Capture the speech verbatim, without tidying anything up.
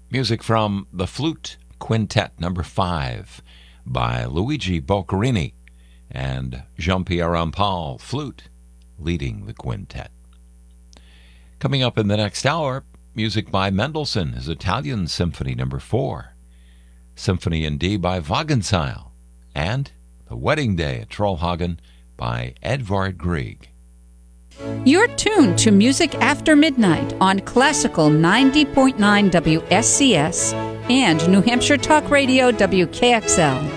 Music from the Flute Quintet number five by Luigi Boccherini and Jean-Pierre Rampal, flute, leading the quintet. Coming up in the next hour, music by Mendelssohn, his Italian Symphony number four, Symphony in D by Wagenseil, and The Wedding Day at Trollhagen by Edvard Grieg. You're tuned to Music After Midnight on Classical ninety point nine W S C S and New Hampshire Talk Radio W K X L.